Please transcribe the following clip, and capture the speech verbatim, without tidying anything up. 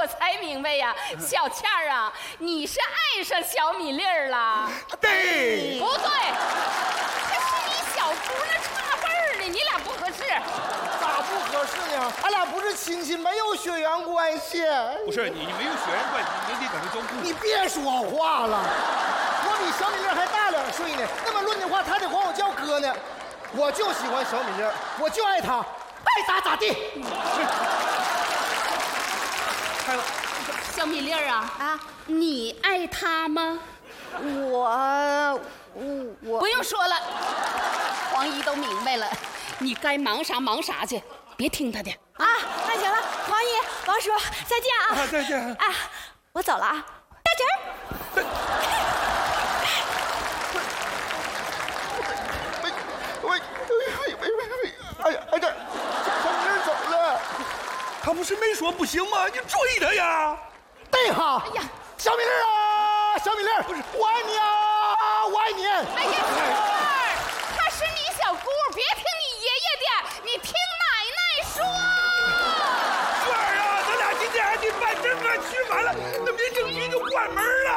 我才明白呀，小倩儿啊，你是爱上小米粒儿了。 对， 不对，这是你小姑那差辈儿的，你俩不合适。 咋不合适呢？俺俩不是亲戚，没有血缘关系。 不是你没有血缘关系，你得跟他交姑。 你别说话了，我比小米粒还大两岁呢。那么论的话，他得管我叫哥呢。我就喜欢小米粒，我就爱他，爱咋咋地。 开了， 小米粒儿啊啊，你爱他吗？ 我我我不用说了，黄姨都明白了，你该忙啥忙啥去，别听他的。 啊，那行了，黄姨、王叔，再见啊！ 啊再见啊，我走了啊，大侄儿。 喂喂喂喂喂喂！哎呀哎呀，小米粒走了。 他不是没说不行吗？你追他呀！ 对哈！哎呀，小米粒啊，小米粒，不是我爱你啊，我爱你！ 哎呀，小二，她是你小姑，别听你爷爷的，你听奶奶说。 娟儿啊，咱俩今天还得办证啊，去晚了，那民政局就关门了。